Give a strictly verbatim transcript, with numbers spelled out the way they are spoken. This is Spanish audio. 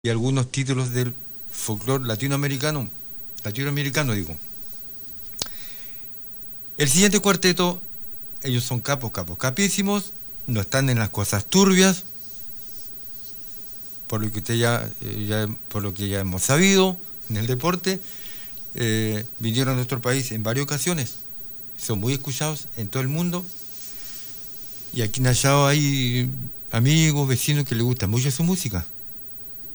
y algunos títulos del folclore latinoamericano, latinoamericano digo. El siguiente cuarteto, ellos son capos, capos, capísimos, no están en las cosas turbias, por lo que usted ya, eh, ya por lo que ya hemos sabido en el deporte, eh, vinieron a nuestro país en varias ocasiones, son muy escuchados en todo el mundo, y aquí en Nayao hay amigos, vecinos que les gusta mucho su música.